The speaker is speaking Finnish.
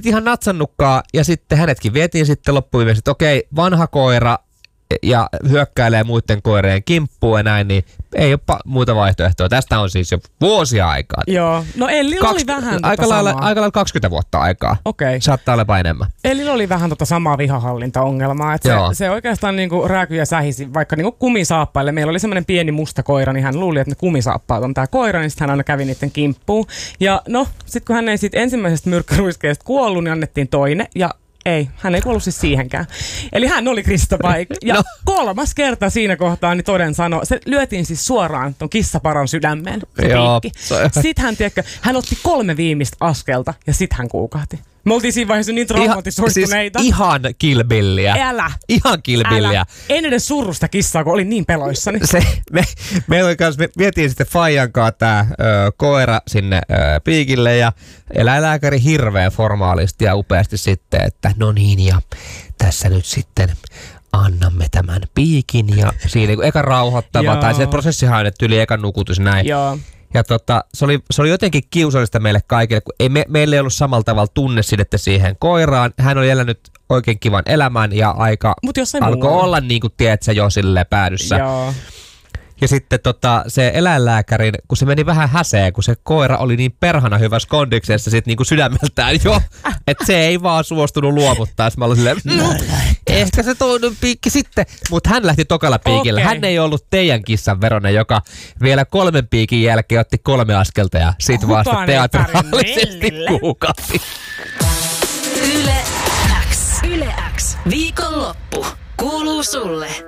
ihan natsannutkaan, ja sitten hänetkin vietiin sitten loppuviimeksi, että okei, vanha koira ja hyökkäilee muiden koireen kimppuun ja näin, niin ei ole muita vaihtoehtoja. Tästä on siis jo vuosia aikaa. Joo, no Ellillä oli vähän aika lailla 20 vuotta aikaa. Okei. Saattaa olla enemmän. Ellillä oli vähän samaa vihahallintaongelmaa, että se oikeastaan niinku rääkyjä sähisi vaikka niinku kumisaappaille. Meillä oli semmoinen pieni musta koira, niin hän luuli, että ne kumisaappaat on tää koira, niin sitten hän aina kävi niiden kimppuun. Ja no, sitten kun hän ei siitä ensimmäisestä myrkkäruiskeesta kuollut, niin annettiin toinen ja ei, hän ei kuollut siis siihenkään. Eli hän oli Krista Paik. Ja no. 3. kerta siinä kohtaa, niin toden sanoi, se lyötiin siis suoraan ton kissaparan sydämeen. Sitten hän otti 3 viimeistä askelta ja sitten hän kuukahti. Me oltiin siinä vaiheessa niin traumatisoituneita. Siis ihan Kill Billiä. Älä. Ihan Kill Billiä. En edes surrusta kissaa, kun olin niin peloissani. Me vietiin sitten Fajankaan tää koira sinne piikille ja eläinlääkäri hirveän formaalisti ja upeasti sitten, että no niin ja tässä nyt sitten annamme tämän piikin ja siinä kun eka rauhoittava tai se prosessihan on yli eka nukutus näin. Joo. Ja se oli jotenkin kiusallista meille kaikille, kun meillä ei ollut samalla tavalla tunnesidettä siihen koiraan. Hän oli elänyt oikein kivan elämän ja aika alkoi olla niin kuin tiedätkö jo silleen päädyssä. Joo. Ja sitten se eläinlääkärin, kun se meni vähän häseen, kun se koira oli niin perhana hyvässä kondiksessa sit niinku sydämeltään jo, että se ei vaan suostunut luovuttaa. Mä olin silleen, ehkä se toinen piikki sitten. Mutta hän lähti tokalla piikillä. Hän ei ollut teidän kissan veronen, joka vielä 3 piikin jälkeen otti 3 askelta ja sit vasta teatraalisesti kuukahti. Yle X. Viikonloppu kuuluu sulle.